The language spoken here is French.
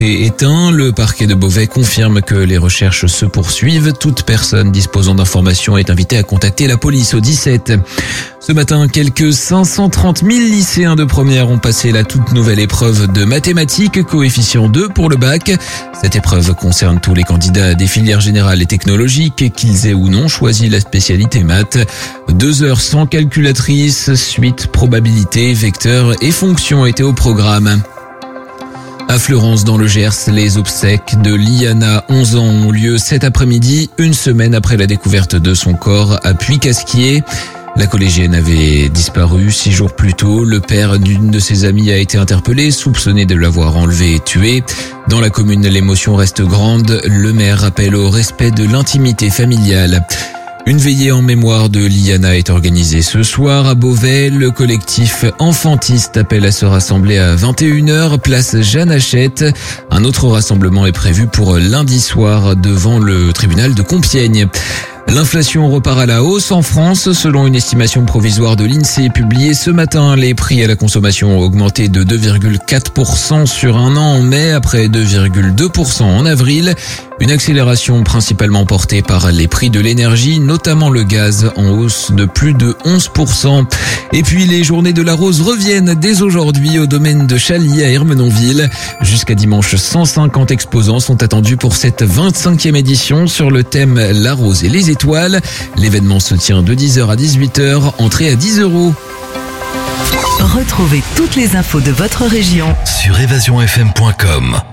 est éteint. Le parquet de Beauvais confirme que les recherches se poursuivent. Toute personne disposant d'informations est invitée à contacter la police au 17. Ce matin, quelques 530 000 lycéens de première ont passé la toute nouvelle épreuve de mathématiques, coefficient 2 pour le bac. Cette épreuve concerne tous les candidats des filières générales et technologiques, qu'ils aient ou non choisi la spécialité maths. 2 heures sans calculatrice, suite, probabilité, vecteurs et fonctions étaient au programme. À Fleurance, dans le Gers, les obsèques de Liana, 11 ans, ont lieu cet après-midi, une semaine après la découverte de son corps à Puy-Casquier. La collégienne avait disparu 6 jours plus tôt. Le père d'une de ses amies a été interpellé, soupçonné de l'avoir enlevé et tué. Dans la commune, l'émotion reste grande. Le maire appelle au respect de l'intimité familiale. Une veillée en mémoire de Liana est organisée ce soir à Beauvais. Le collectif Enfantiste appelle à se rassembler à 21h, place Jeanne Hachette. Un autre rassemblement est prévu pour lundi soir devant le tribunal de Compiègne. L'inflation repart à la hausse en France. Selon une estimation provisoire de l'INSEE publiée ce matin, les prix à la consommation ont augmenté de 2,4% sur un an en mai, après 2,2% en avril. Une accélération principalement portée par les prix de l'énergie, notamment le gaz, en hausse de plus de 11%. Et puis les journées de la rose reviennent dès aujourd'hui au domaine de Chaly à Ermenonville. Jusqu'à dimanche, 150 exposants sont attendus pour cette 25e édition sur le thème La rose et les étoiles. L'événement se tient de 10h à 18h, entrée à 10 €. Retrouvez toutes les infos de votre région sur évasionfm.com.